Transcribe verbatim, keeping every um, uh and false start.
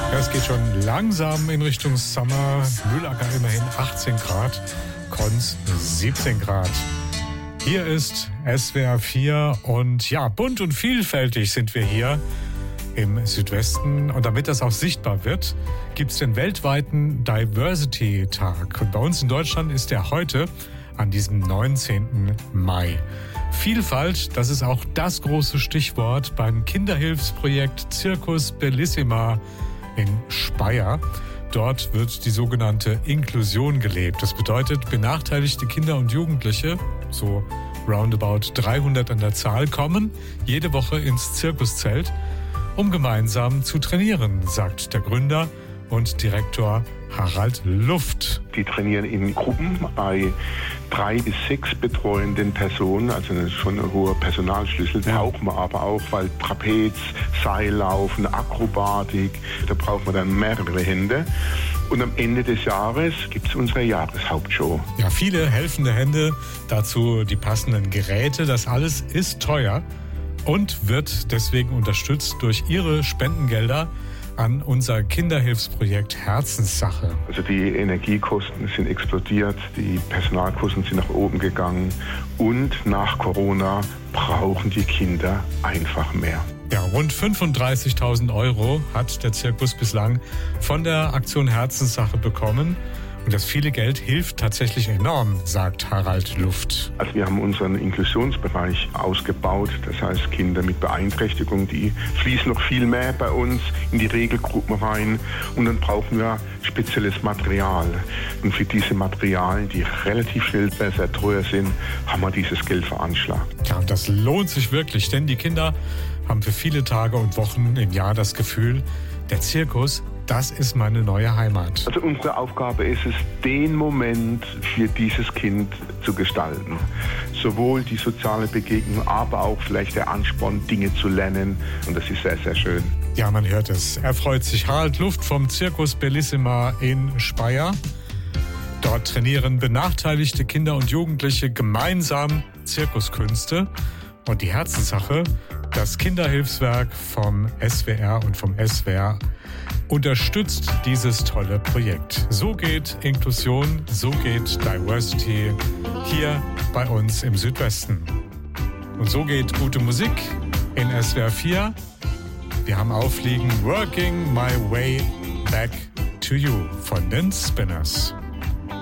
Ja, es geht schon langsam in Richtung Sommer. Mühlacker immerhin achtzehn Grad, Konz siebzehn Grad. Hier ist S W R vier und ja, bunt und vielfältig sind wir hier im Südwesten. Und damit das auch sichtbar wird, gibt es den weltweiten Diversity-Tag. Und bei uns in Deutschland ist der heute an diesem neunzehnten Mai. Vielfalt, das ist auch das große Stichwort beim Kinderhilfsprojekt Circus Bellissima in Speyer. Dort wird die sogenannte Inklusion gelebt. Das bedeutet, benachteiligte Kinder und Jugendliche, so roundabout dreihundert an der Zahl, kommen jede Woche ins Zirkuszelt, um gemeinsam zu trainieren, sagt der Gründer und Direktor Harald Luft. Die trainieren in Gruppen bei drei bis sechs betreuenden Personen, also das ist schon ein hoher Personalschlüssel. Ja. Braucht man aber auch, weil Trapez, Seillaufen, Akrobatik, da braucht man dann mehrere Hände. Und am Ende des Jahres gibt es unsere Jahreshauptshow. Ja, viele helfende Hände, dazu die passenden Geräte. Das alles ist teuer und wird deswegen unterstützt durch Ihre Spendengelder an unser Kinderhilfsprojekt Herzenssache. Also die Energiekosten sind explodiert, die Personalkosten sind nach oben gegangen und nach Corona brauchen die Kinder einfach mehr. Ja, rund fünfunddreißigtausend Euro hat der Zirkus bislang von der Aktion Herzenssache bekommen. Und das viele Geld hilft tatsächlich enorm, sagt Harald Luft. Also wir haben unseren Inklusionsbereich ausgebaut. Das heißt, Kinder mit Beeinträchtigung, die fließen noch viel mehr bei uns in die Regelgruppen rein. Und dann brauchen wir spezielles Material. Und für diese Materialien, die relativ schnell sehr, sehr teuer sind, haben wir dieses Geld veranschlagt. Ja, und das lohnt sich wirklich, denn die Kinder haben für viele Tage und Wochen im Jahr das Gefühl, der Zirkus, das ist meine neue Heimat. Also unsere Aufgabe ist es, den Moment für dieses Kind zu gestalten. Sowohl die soziale Begegnung, aber auch vielleicht der Ansporn, Dinge zu lernen. Und das ist sehr, sehr schön. Ja, man hört es. Er freut sich. Harald Luft vom Circus Bellissima in Speyer. Dort trainieren benachteiligte Kinder und Jugendliche gemeinsam Zirkuskünste. Und die Herzenssache, das Kinderhilfswerk vom S W R und vom S W R unterstützt dieses tolle Projekt. So geht Inklusion, so geht Diversity hier bei uns im Südwesten. Und so geht gute Musik in S W R vier. Wir haben aufliegen Working My Way Back to You von den Spinners.